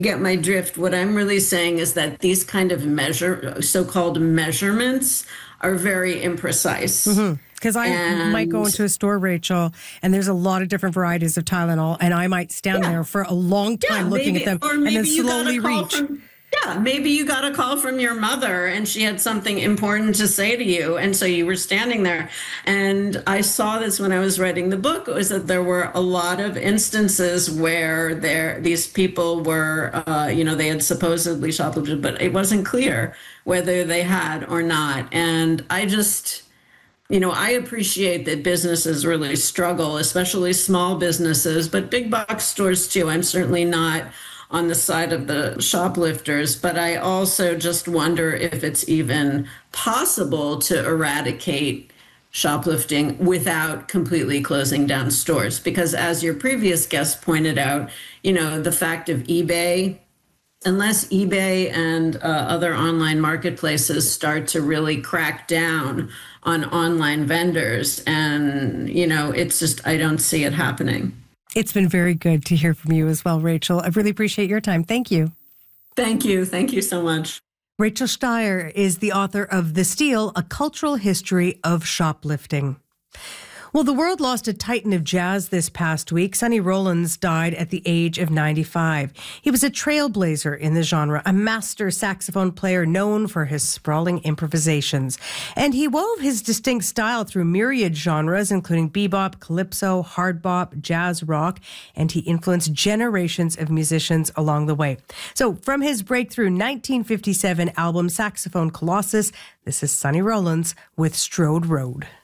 get my drift. What I'm really saying is that these kind of so-called measurements are very imprecise. Because I might go into a store, Rachel, and there's a lot of different varieties of Tylenol, and I might stand there for a long time looking at them and then slowly reach. Maybe you got a call from your mother and she had something important to say to you. And so you were standing there. And I saw this when I was writing the book, was that there were a lot of instances where these people were, they had supposedly shoplifted, but it wasn't clear whether they had or not. And I just, I appreciate that businesses really struggle, especially small businesses, but big box stores too. I'm certainly not on the side of the shoplifters, but I also just wonder if it's even possible to eradicate shoplifting without completely closing down stores. Because as your previous guest pointed out, the fact of eBay, unless eBay and other online marketplaces start to really crack down on online vendors, and, it's just, I don't see it happening. It's been very good to hear from you as well, Rachel. I really appreciate your time. Thank you. Thank you. Thank you so much. Rachel Steyer is the author of The Steal, A Cultural History of Shoplifting. Well, the world lost a titan of jazz this past week. Sonny Rollins died at the age of 95. He was a trailblazer in the genre, a master saxophone player known for his sprawling improvisations. And he wove his distinct style through myriad genres, including bebop, calypso, hard bop, jazz rock, and he influenced generations of musicians along the way. So from his breakthrough 1957 album Saxophone Colossus, this is Sonny Rollins with Strode Road.